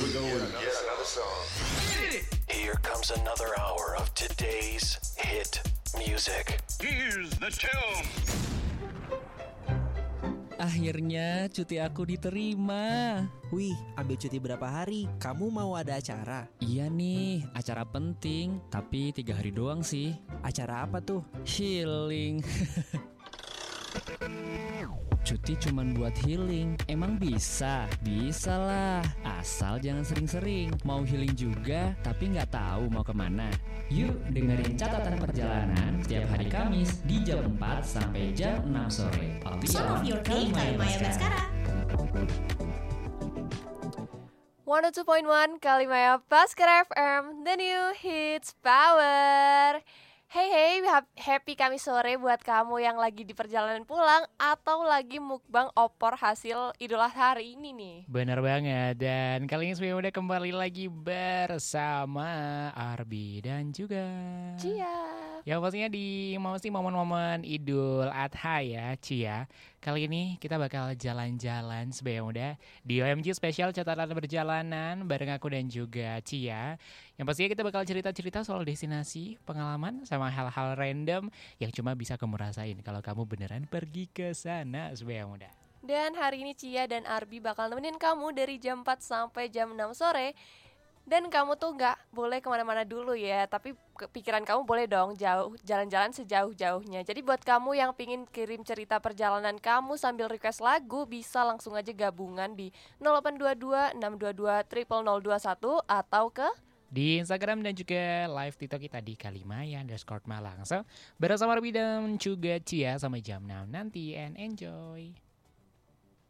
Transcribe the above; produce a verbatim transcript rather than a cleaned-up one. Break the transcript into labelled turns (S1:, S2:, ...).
S1: we go with yet another song.
S2: Here comes another hour of today's hit music.
S3: Here's the tune.
S4: Akhirnya cuti aku diterima.
S5: Wih, ambil cuti berapa hari? Kamu mau ada acara?
S4: Iya nih, acara penting. Tapi tiga hari doang sih.
S5: Acara apa tuh?
S4: Healing. Cuti cuman buat healing. Emang bisa? Bisa lah. Asal jangan sering-sering. Mau healing juga, tapi gak tahu mau kemana. Yuk dengerin catatan perjalanan setiap hari Kamis di jam empat sampai jam enam sore.
S6: Song of your day, Kalimaya Baskara.
S7: seratus dua koma satu Kalimaya Baskara F M, the new hits power. Hey hey, happy Kamis sore buat kamu yang lagi di perjalanan pulang atau lagi mukbang opor hasil Idul Adha hari ini nih.
S8: Benar banget, dan kali ini saya udah kembali lagi bersama Arbi dan juga
S7: Cia.
S8: Ya pastinya di masih momen-momen Idul Adha ya Cia. Kali ini kita bakal jalan-jalan sebagai muda di O M G Special Catatan Perjalanan bareng aku dan juga Cia. Yang pastinya kita bakal cerita-cerita soal destinasi, pengalaman, sama hal-hal random yang cuma bisa kamu rasain kalau kamu beneran pergi ke sana sebagai muda.
S7: Dan hari ini Cia dan Arbi bakal nemenin kamu dari jam empat sampai jam enam sore. Dan kamu tuh gak boleh kemana-mana dulu ya, tapi pikiran kamu boleh dong jauh jalan-jalan sejauh-jauhnya. Jadi buat kamu yang pingin kirim cerita perjalanan kamu sambil request lagu, bisa langsung aja gabungan di nol delapan dua dua enam dua dua nol nol nol dua satu atau ke
S8: di Instagram dan juga live TikTok kita di Kalimaya underscore Malang. So, bersama Arbi dan juga Cia sampai jam enam nanti, and enjoy.